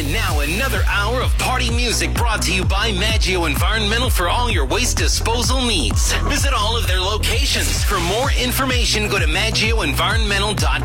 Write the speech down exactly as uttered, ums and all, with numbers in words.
And now another hour of party music brought to you by Maggio Environmental for all your waste disposal needs. Visit all of their locations. For more information, go to maggio environmental dot